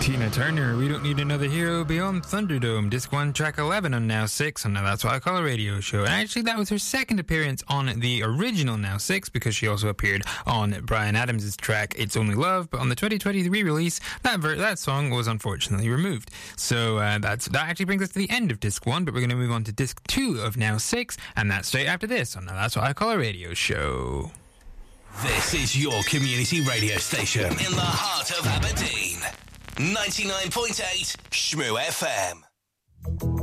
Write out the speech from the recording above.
Tina Turner, We Don't Need Another Hero Beyond Thunderdome, Disc 1, Track 11 on Now 6 on Now That's What I Call a Radio Show. And actually, that was her second appearance on the original Now 6 because she also appeared on Bryan Adams' track It's Only Love, but on the 2023 release, that song was unfortunately removed. So that actually brings us to the end of Disc 1, but we're going to move on to Disc 2 of Now 6, and that's straight after this on Now That's What I Call a Radio Show. This is your community radio station in the heart of Aberdeen. 99.8 Shmoo FM.